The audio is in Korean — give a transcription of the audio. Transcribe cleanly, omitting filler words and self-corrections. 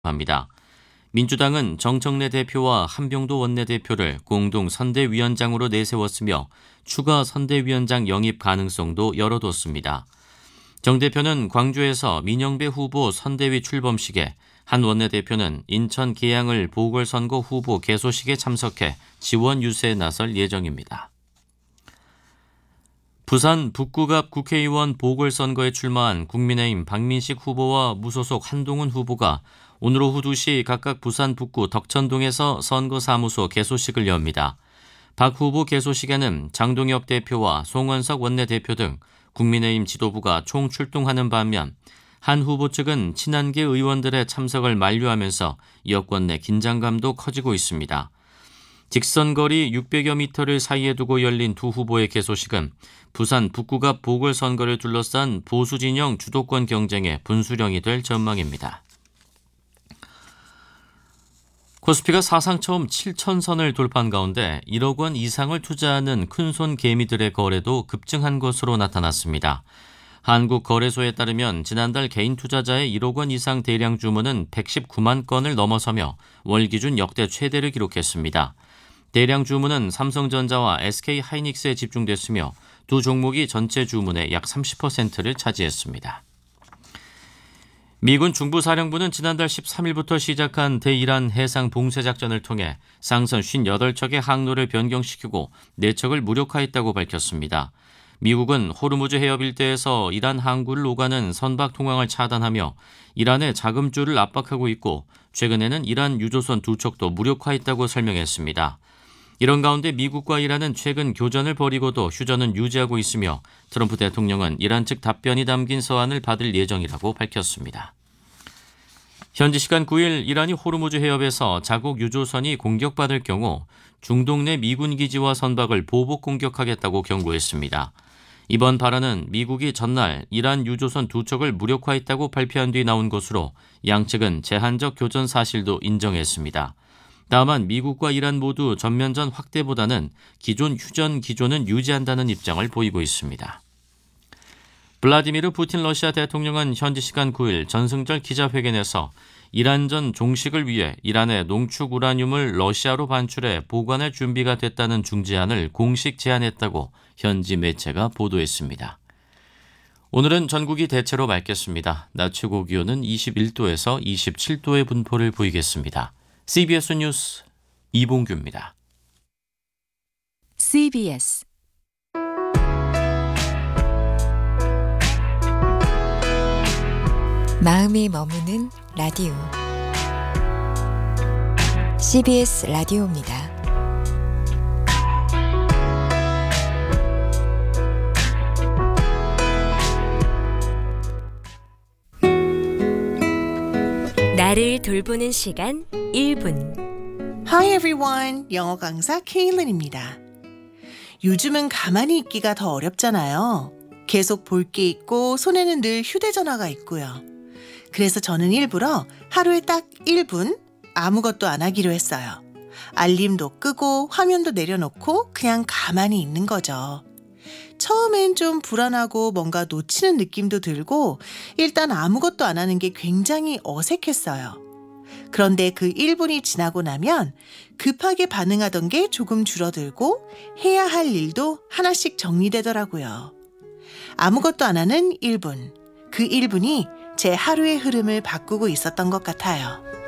합니다. 민주당은 정청래 대표와 한병도 원내대표를 공동 선대위원장으로 내세웠으며 추가 선대위원장 영입 가능성도 열어뒀습니다. 정 대표는 광주에서 민영배 후보 선대위 출범식에, 한 원내대표는 인천 계양을 보궐선거 후보 개소식에 참석해 지원 유세에 나설 예정입니다. 부산 북구갑 국회의원 보궐선거에 출마한 국민의힘 박민식 후보와 무소속 한동훈 후보가 오늘 오후 2시 각각 부산 북구 덕천동에서 선거사무소 개소식을 엽니다. 박 후보 개소식에는 장동혁 대표와 송원석 원내대표 등 국민의힘 지도부가 총출동하는 반면, 한 후보 측은 친한계 의원들의 참석을 만류하면서 여권 내 긴장감도 커지고 있습니다. 직선거리 600여 미터를 사이에 두고 열린 두 후보의 개소식은 부산 북구갑 보궐선거를 둘러싼 보수진영 주도권 경쟁의 분수령이 될 전망입니다. 코스피가 사상 처음 7,000선을 돌파한 가운데 1억 원 이상을 투자하는 큰손 개미들의 거래도 급증한 것으로 나타났습니다. 한국거래소에 따르면 지난달 개인 투자자의 1억 원 이상 대량 주문은 119만 건을 넘어서며 월 기준 역대 최대를 기록했습니다. 대량 주문은 삼성전자와 SK하이닉스에 집중됐으며 두 종목이 전체 주문의 약 30%를 차지했습니다. 미군 중부사령부는 지난달 13일부터 시작한 대이란 해상 봉쇄 작전을 통해 상선 58척의 항로를 변경시키고 4척을 무력화했다고 밝혔습니다. 미국은 호르무즈 해협 일대에서 이란 항구를 오가는 선박 통항을 차단하며 이란의 자금줄을 압박하고 있고, 최근에는 이란 유조선 2척도 무력화했다고 설명했습니다. 이런 가운데 미국과 이란은 최근 교전을 벌이고도 휴전은 유지하고 있으며 트럼프 대통령은 이란 측 답변이 담긴 서한을 받을 예정이라고 밝혔습니다. 현지 시간 9일 이란이 호르무즈 해협에서 자국 유조선이 공격받을 경우 중동 내 미군 기지와 선박을 보복 공격하겠다고 경고했습니다. 이번 발언은 미국이 전날 이란 유조선 2척을 무력화했다고 발표한 뒤 나온 것으로 양측은 제한적 교전 사실도 인정했습니다. 다만 미국과 이란 모두 전면전 확대보다는 기존 휴전 기조는 유지한다는 입장을 보이고 있습니다. 블라디미르 푸틴 러시아 대통령은 현지 시간 9일 전승절 기자회견에서 이란전 종식을 위해 이란의 농축 우라늄을 러시아로 반출해 보관할 준비가 됐다는 중재안을 공식 제안했다고 현지 매체가 보도했습니다. 오늘은 전국이 대체로 맑겠습니다. 낮 최고 기온은 21도에서 27도의 분포를 보이겠습니다. CBS 뉴스 이봉규입니다. CBS 마음이 머무는 라디오 CBS 라디오입니다. 나를 돌보는 시간 1분. Hi everyone, 영어 강사 케일린입니다. 요즘은 가만히 있기가 더 어렵잖아요. 계속 볼 게 있고 손에는 늘 휴대전화가 있고요. 그래서 저는 일부러 하루에 딱 1분 아무것도 안 하기로 했어요. 알림도 끄고 화면도 내려놓고 그냥 가만히 있는 거죠. 처음엔 좀 불안하고 뭔가 놓치는 느낌도 들고 일단 아무것도 안 하는 게 굉장히 어색했어요. 그런데 그 1분이 지나고 나면 급하게 반응하던 게 조금 줄어들고 해야 할 일도 하나씩 정리되더라고요. 아무것도 안 하는 1분. 그 1분이 제 하루의 흐름을 바꾸고 있었던 것 같아요.